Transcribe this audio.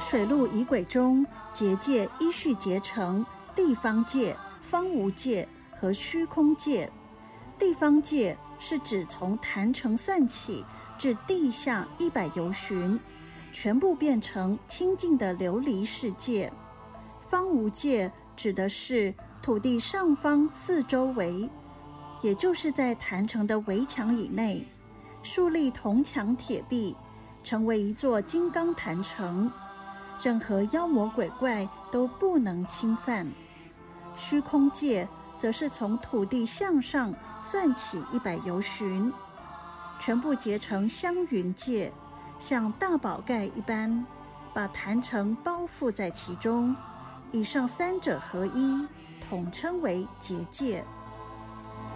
水陆仪轨中，结界依序结成地方界、方无界和虚空界。地方界是指从坛城算起至地下100由旬，全部变成清净的琉璃世界。方无界指的是土地上方四周围，也就是在坛城的围墙以内，树立铜墙铁壁，成为一座金刚坛城，任何妖魔鬼怪都不能侵犯。虚空界则是从土地向上算起100由旬，全部结成香云界，像大宝盖一般，把坛城包覆在其中。以上三者合一，统称为结界。